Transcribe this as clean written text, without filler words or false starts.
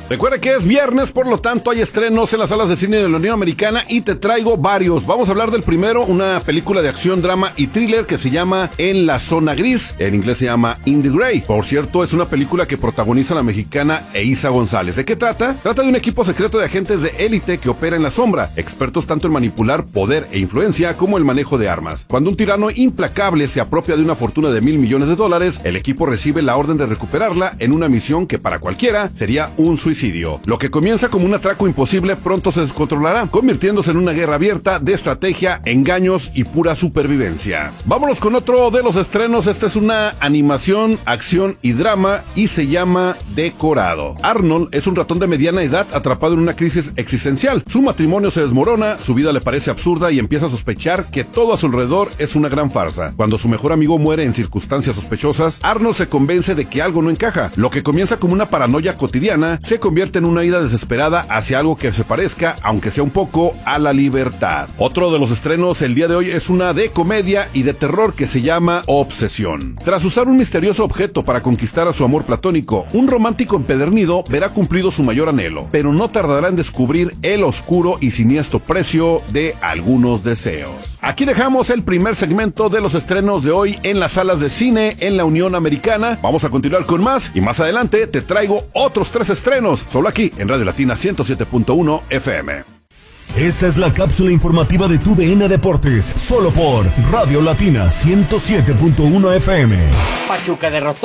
Recuerda que es viernes, por lo tanto hay estrenos en las salas de cine de la Unión Americana y te traigo varios. Vamos a hablar del primero, una película de acción, drama y thriller que se llama En la Zona Gris. En inglés se llama In the Gray. Por cierto, es una película que protagoniza la mexicana Eiza González. ¿De qué trata? Trata de un equipo secreto de agentes de élite que opera en la sombra, expertos tanto en manipular poder e influencia como el manejo de armas. Cuando un tirano implacable se apropia de una fortuna de $1,000 millones, el equipo recibe la orden de recuperarla en una misión que para cualquiera sería un suicidio. Lo que comienza como un atraco imposible pronto se descontrolará, convirtiéndose en una guerra abierta de estrategia, engaños y pura supervivencia. Vámonos con otro de los estrenos. Esta es una animación, acción y drama y se llama Decorado. Arnold es un ratón de mediana edad atrapado en una crisis existencial. Su matrimonio se desmorona, su vida le parece absurda y empieza a sospechar que todo a su alrededor es una gran farsa. Cuando su mejor amigo muere en circunstancias sospechosas, Arnold se convence de que algo no encaja. Lo que comienza como una paranoia cotidiana se convierte en una ida desesperada hacia algo que se parezca, aunque sea un poco, a la libertad. Otro de los estrenos el día de hoy es una de comedia y de terror que se llama Obsesión. Tras usar un misterioso objeto para conquistar a su amor platónico, un romántico empedernido verá cumplido su mayor anhelo, pero no tardará en descubrir el oscuro y siniestro precio de algunos deseos. Aquí dejamos el primer segmento de los estrenos de hoy en las salas de cine en la Unión Americana. Vamos a continuar con más y más adelante te traigo otros 3 estrenos, solo aquí en Radio Latina 107.1 FM. Esta es la cápsula informativa de tu DN Deportes, solo por Radio Latina 107.1 FM. Pachuca derrotó